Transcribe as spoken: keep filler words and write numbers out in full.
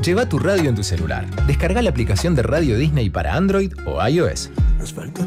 Lleva tu radio en tu celular. Descarga la aplicación de Radio Disney para Android o iOS.